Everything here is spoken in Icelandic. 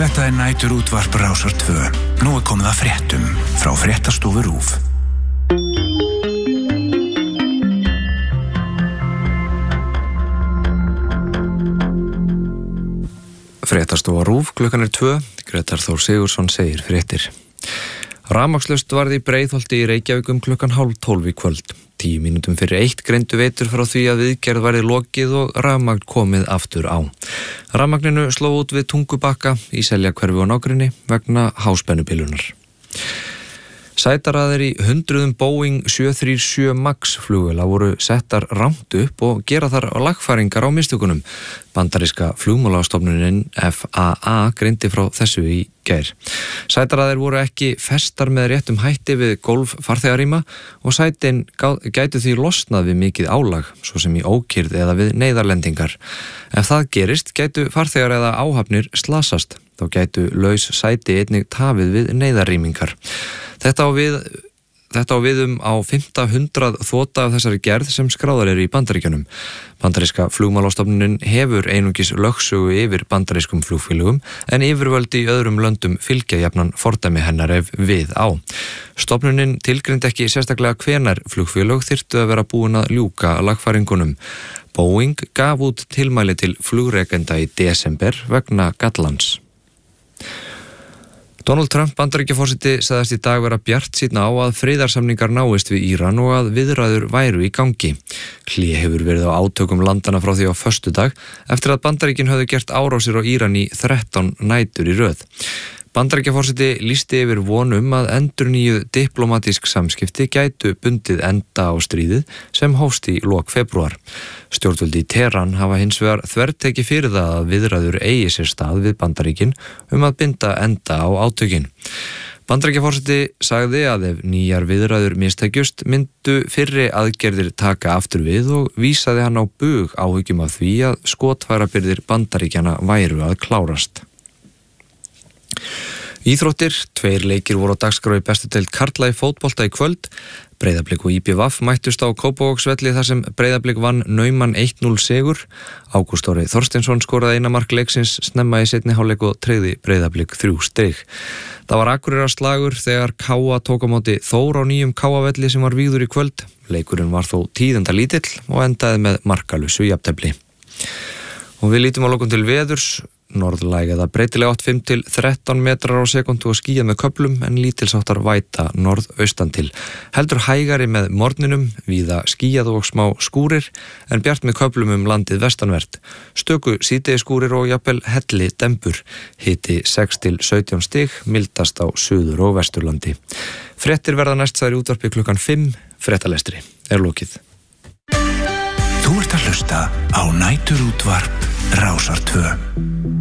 Þetta nætur útvarp Rásar 2. Nú komið að fréttum frá Fréttastofu RÚV. Fréttastofa RÚV, klukkan 2. Grétar Þór Sigurðsson segir fréttir. Rafmagnslaust varð í Breiðholti í Reykjavík klukkan 11:30 í kvöld. 10 mínútum fyrir 1 greindu veitur frá því að viðgerð væri lokið og rafmagn komið aftur á. Rafmagninu sló út við Tungubakka í Seljakverfi og nágrenni vegna háspennubilunar. Sætaraðir í 100 Boeing 737 MAX flugvéla voru settar rangt upp og gera þar lagfæringar á mistökunum. Bandaríska flugmálastofnunin FAA greindi frá þessu í gær. Sætaraðir voru ekki festar með réttum hætti við gólf farþegarýma og sætin gætu því losnað við mikið álag, svo sem í ókyrrð eða við neyðarlendingar. Ef það gerist, gætu farþegar eða áhafnir slasast. Þá gætu laus sæti einnig tafið við neyðarrýmingar. Þetta á við á 500 þota af þessari gerð sem skráðar eru í Bandaríkjunum. Bandaríska flugmálastofnunin hefur einungis lögsögu yfir bandarískum flugfélögum en yfirvöld í öðrum löndum fylgja jafnan fordæmi hennar ef við á. Stofnunin tilgreindi ekki sérstaklega hvenær flugfélög þyrftu að vera búin að ljúka lagfæringunum. Boeing gaf út tilmæli til flugrekenda í desember vegna gallans. Donald Trump Bandaríkjaforseti sagðist í dag vera bjartsýnn á að friðarsamningar náist við Íran og að viðræður væru í gangi. Hlé hefur verið á átökum landana frá því á föstudag eftir að Bandaríkin höfðu gert árásir á Íran í 13 nætur í röð. Bandaríkjaforseti lýsti yfir vonum að endurnýjuð diplómatísk samskipti gætu bundið enda á stríðið sem hófst í lok febrúar. Stjórnvöld í Teheran hafa hins vegar þvertekið fyrir það að viðræður eigi sér stað við Bandaríkin að binda enda á átökin. Bandaríkjaforseti sagði að ef nýjar viðræður mistekjust myndu fyrri aðgerðir taka aftur við og vísaði hann á bug áhyggjum af því að skotfærabirgðir Bandaríkjana væru að klárast. Íþróttir, 2 leikir voru á dagskrá í bestu deild karla í fótbolta í kvöld. Breiðablik og IBVF mættust á Kópavogsvelli þar sem Breiðablik vann nauman 1-0 sigur. Ágúst Orri Þorsteinsson skoraði eina mark leiksins snemma í seinni hálfleik og tryggði Breiðablik 3 stig. Það var Akureyrarslagur þegar KA tók á móti Þór á nýjum KA-velli sem var vígður í kvöld. Leikurinn var þó tíðindalítill og endaði með markalausu jafntefli. Og við lítum á lokum til veðurs. Norðlæg eða breytileg 8-5 til 13 metrar á sekundu og skýjað með köflum en lítilsháttar væta norðaustan til. Heldur hægari með morgninum, víða skýjað og smá skúrir en bjart með köflum landið vestanvert. Stöku síðdegisskúrir og jafnvel helli dembur. Hiti 6 til 17 stig, mildast á suður- og vesturlandi. Fréttir verða næstsaðir í útvarpi klukkan 5, fréttalestri er lokið. Þú ert að hlusta á næturútvarp Rásar 2.